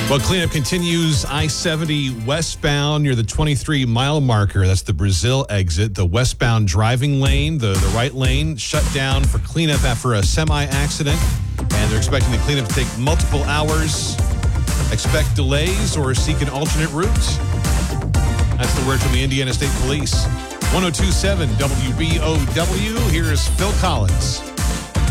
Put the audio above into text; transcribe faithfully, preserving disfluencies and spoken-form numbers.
Well, cleanup continues I seventy westbound near the twenty-three mile marker. That's the Brazil exit. The westbound driving lane, the, the right lane, shut down for cleanup after a semi-accident. And they're expecting the cleanup to take multiple hours. Expect delays or seek an alternate route. That's the word from the Indiana State Police. one oh two point seven W B O W. Here's Phil Collins.